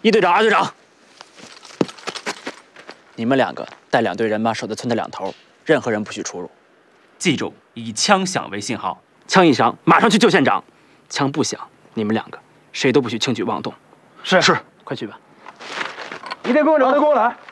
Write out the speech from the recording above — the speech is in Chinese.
一队长、二队长，你们2个带2队人马守在村的2头，任何人不许出入。记住，以枪响为信号，枪一响，马上去救县长；枪不响，你们2个谁都不许轻举妄动。 是， 快去吧。 一队跟我来，